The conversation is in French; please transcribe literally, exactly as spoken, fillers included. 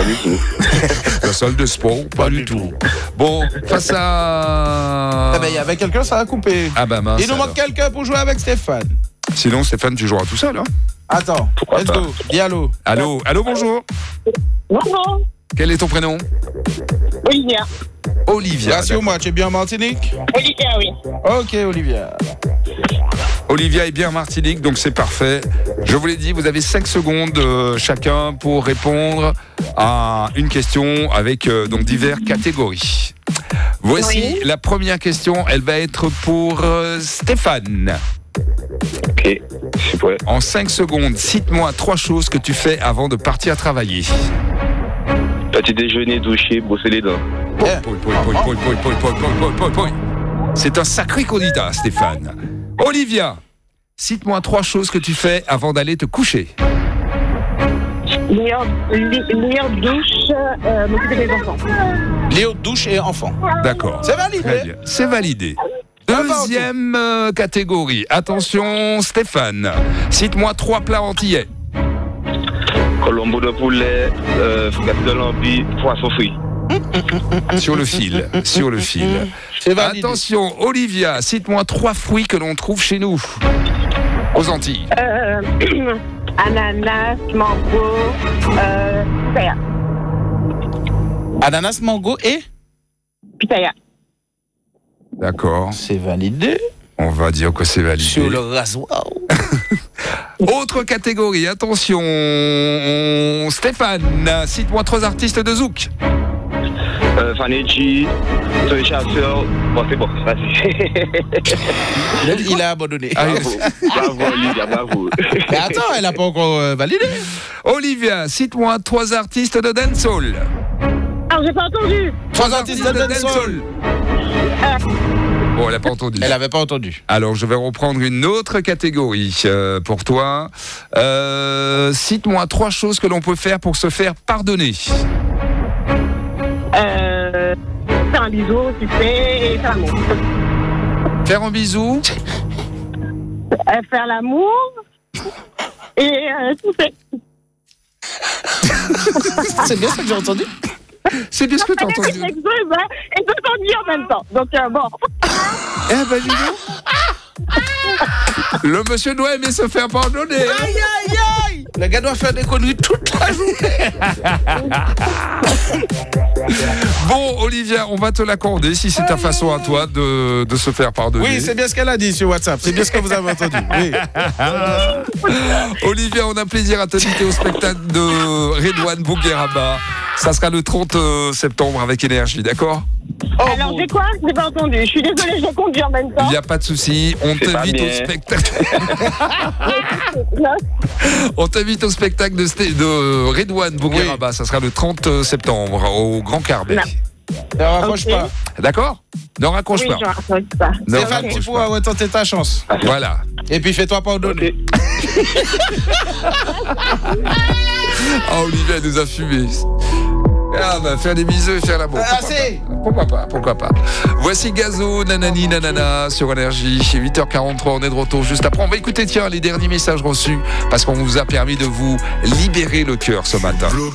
du tout. La salle de sport, pas, pas du tout. tout. Bon, face à... Ah ben, il y avait quelqu'un, ça a coupé. Ah ben mince. Il nous manque quelqu'un pour jouer avec Stéphane. Sinon, Stéphane, tu joueras tout seul, hein? Attends, Pourquoi let's pas. go. Dis allô. Allô, allô, bonjour. Bonjour, Quel est ton prénom? Olivia. Olivia. Merci au moi, tu es bien en Martinique? Olivia, oui. Ok, Olivia. Olivia est bien en Martinique, donc c'est parfait. Je vous l'ai dit, vous avez cinq secondes euh, chacun pour répondre à une question avec euh, donc diverses catégories. Voici Oui. la première question, elle va être pour euh, Stéphane. Ok, je suis prêt. En cinq secondes, cite-moi trois choses que tu fais avant de partir travailler. Petit déjeuner, doucher, brosser les dents. Yeah. Poi, poi, poi, poi, poi, poi, poi, poi, poi, poi, poi. C'est un sacré candidat, Stéphane. Olivia, cite-moi trois choses que tu fais avant d'aller te coucher. Lire, lire, douche, euh, m'occuper des enfants. Léo, douche et enfant. D'accord. C'est validé. Très bien. C'est validé. Deuxième euh, catégorie. Attention, Stéphane. Cite-moi trois plats antillais. Colombo de poulet, euh, fricadelle de lambi, poisson frit. Sur le fil. Sur le fil. C'est validé. Attention, Olivia. Cite-moi trois fruits que l'on trouve chez nous. Aux Antilles. Euh, ananas, mango, euh, pitaya. Ananas, mango et? Pitaya. D'accord. C'est validé. On va dire que c'est validé. Sur le rasoir. Autre catégorie, attention, Stéphane, cite-moi trois artistes de Zouk. Euh, Faneji, Soy Chasseur, bon c'est bon, vas-y. Il a, il a abandonné. Ah, Bravo, bravo Olivia, bravo. Mais attends, elle n'a pas encore euh, validé. Olivia, cite-moi trois artistes de dancehall. Alors, j'ai pas entendu. Trois artistes de dancehall. Bon, elle n'a pas entendu. Elle n'avait pas entendu. Alors, je vais reprendre une autre catégorie euh, pour toi. Euh, cite-moi trois choses que l'on peut faire pour se faire pardonner. Euh, faire un bisou, sucer et faire l'amour. Faire un bisou. Euh, faire l'amour et euh, sucer. C'est bien ça que j'ai entendu. C'est bien ce que tu as entendu. Et tout entendu en même temps. Donc, euh, bon. Eh ben, dis donc. Le monsieur doit aimer se faire pardonner. Hein. Aïe, aïe, aïe. Le gars doit faire des conneries toute la journée. Bon, Olivia, on va te l'accorder si c'est ta façon à toi de, de se faire pardonner. Oui, c'est bien ce qu'elle a dit sur WhatsApp. C'est bien ce que vous avez entendu. Oui. Olivia, on a plaisir à t'inviter au spectacle de Redouane Bougueraba. Ça sera le trente septembre avec Énergie, d'accord? Oh, Alors, bon. j'ai quoi? J'ai pas entendu. Je suis désolée, je conduis en même temps. Il n'y a pas de souci, on C'est pas t'invite au bien. spectacle. Non. On t'invite au spectacle de, Sté- de Redouane Bougueraba. Ça sera le trente septembre au Grand Carbet. Non. Ne raccroche Ok. pas. D'accord? Ne raccroche Oui, pas. je raccroche pas. Ne Stéphane, raccroche tu pas. pourras retenter ta chance. Voilà. Et puis fais-toi pardonner. Ah, Olivia nous a fumé. Ah, bah, faire des bisous et faire l'amour. Ah, Pourquoi c'est. pas? Pourquoi pas? Pourquoi pas? Voici Gazo, Nanani, Nanana sur Énergie. Chez huit heures quarante-trois, on est de retour juste après. On va écouter, tiens, les derniers messages reçus parce qu'on vous a permis de vous libérer le cœur ce matin.